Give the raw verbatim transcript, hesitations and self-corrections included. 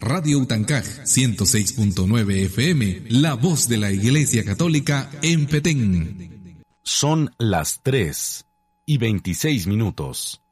Radio Utancaj ciento seis punto nueve F M, la voz de la Iglesia Católica en Petén. Son las tres y veintiséis minutos.